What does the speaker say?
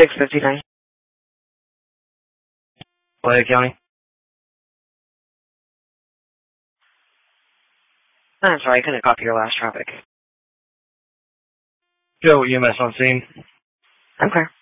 659. Lake County. I'm sorry, I couldn't copy your last traffic. Joe, EMS on scene. Okay.